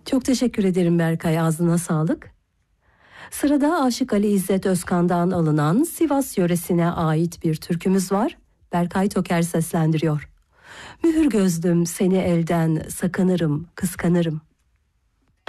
Çok teşekkür ederim Berkay, ağzına sağlık. Sırada Aşık Ali İzzet Özkan'dan alınan Sivas yöresine ait bir türkümüz var. Berkay Toker seslendiriyor. Mühür gözlüm seni elden sakınırım, kıskanırım.